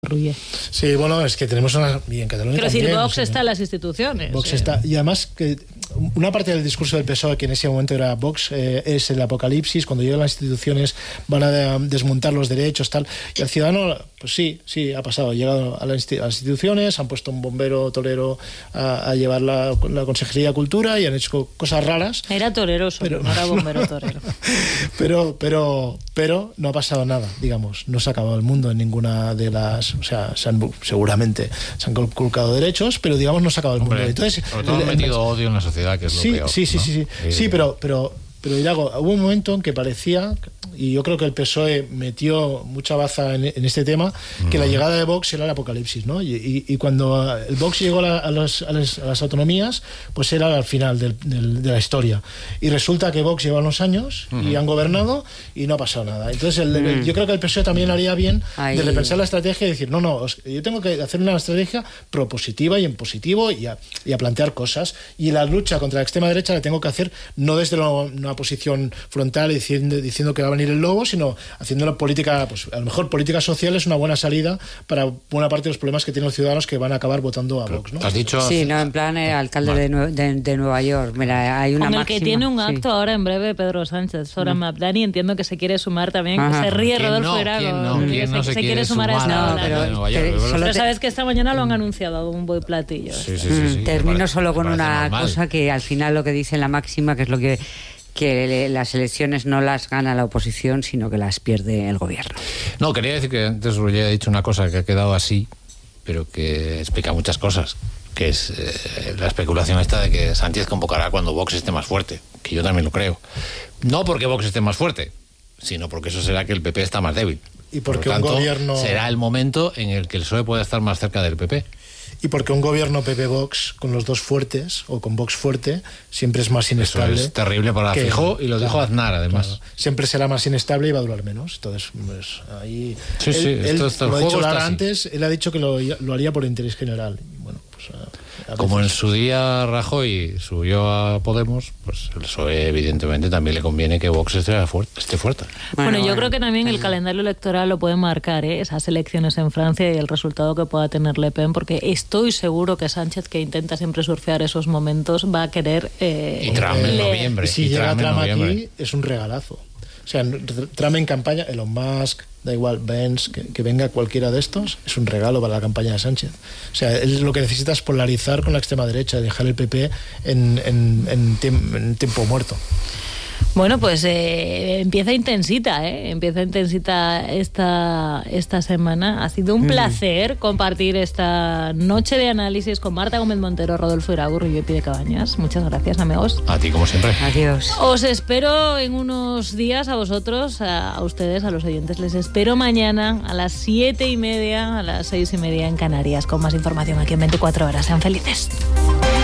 Ruller. Sí, bueno, es que tenemos una... Y en Cataluña Quiero también, decir, Vox está en las instituciones. Vox está... Y además, que una parte del discurso del PSOE, que en ese momento era Vox, es el apocalipsis, cuando llegan las instituciones van a desmontar los derechos, tal. Y el ciudadano, pues sí, ha pasado. Ha llegado a las instituciones, han puesto un bombero torero a llevar la Consejería de Cultura y han hecho cosas raras. Era torero solo, no era bombero torero. pero no ha pasado nada, digamos. No se ha acabado el mundo en ninguna de las... O sea, seguramente se han conculcado derechos, pero digamos no se ha acabado el mundo. Entonces, sobre todo han metido odio en la sociedad, que es lo peor. Sí, pero Iago, hubo un momento en que parecía, y yo creo que el PSOE metió mucha baza en este tema, que la llegada de Vox era el apocalipsis, ¿no? Y cuando el Vox llegó a las autonomías, pues era al final de la historia. Y resulta que Vox lleva unos años y han gobernado y no ha pasado nada. Entonces yo creo que el PSOE también haría bien de repensar la estrategia y decir, yo tengo que hacer una estrategia propositiva y en positivo y a plantear cosas. Y la lucha contra la extrema derecha la tengo que hacer no desde una posición frontal diciendo que va a venir el lobo, sino haciendo política, pues a lo mejor política social es una buena salida para buena parte de los problemas que tienen los ciudadanos que van a acabar votando a Vox, ¿no? ¿Has dicho? Sí, en plan alcalde de Nueva York. Mira, hay una con el máxima, que tiene un acto ahora en breve Pedro Sánchez, Sohran Mabdani, entiendo que se quiere sumar también, que se ríe Rodolfo Erago, ¿Quién se quiere sumar a esta ola. Pero sabes que esta mañana lo han anunciado a un buen platillo. Sí. Termino solo con una cosa que al final lo que dice la máxima, que es lo que las elecciones no las gana la oposición, sino que las pierde el gobierno. No, quería decir que antes Roger ha dicho una cosa que ha quedado así, pero que explica muchas cosas, que es la especulación esta de que Sánchez convocará cuando Vox esté más fuerte, que yo también lo creo. No porque Vox esté más fuerte, sino porque eso será que el PP está más débil. Y porque por lo tanto, un gobierno... será el momento en el que el PSOE pueda estar más cerca del PP. Y porque un gobierno PP-Vox con los dos fuertes, o con Vox fuerte, siempre es más inestable. Eso es terrible para Feijóo, y lo dijo Aznar, además. Claro, siempre será más inestable y va a durar menos. Entonces, pues ahí... Él lo ha dicho Lara antes, él ha dicho que lo haría por interés general. Y bueno, pues... Como en su día Rajoy subió a Podemos, pues el PSOE evidentemente también le conviene que Vox esté fuerte. Bueno, yo creo que también el calendario electoral lo puede marcar, esas elecciones en Francia y el resultado que pueda tener Le Pen, porque estoy seguro que Sánchez, que intenta siempre surfear esos momentos, va a querer... y Trump en noviembre. Si llega Trump aquí, es un regalazo. O sea, Trump en campaña, Elon Musk, da igual, Benz, que venga cualquiera de estos, es un regalo para la campaña de Sánchez. O sea, él lo que necesita es polarizar con la extrema derecha, dejar el PP en tiempo muerto. Bueno, pues empieza intensita esta semana. Ha sido un placer compartir esta noche de análisis con Marta Gómez Montero, Rodolfo Erago y Pide Cabañas. Muchas gracias, amigos. A ti, como siempre. Adiós. Os espero en unos días a vosotros, a ustedes, a los oyentes. Les espero mañana a las 7:30, a las 6:30 en Canarias, con más información aquí en 24 horas. Sean felices.